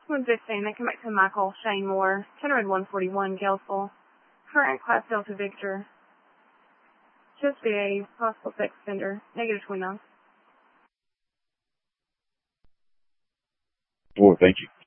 115, they come back to Michael Shane Moore, 10 Red 141, Galesville. Current Class Delta Victor. Just VA, possible sex offender, negative 29. Oh, thank you.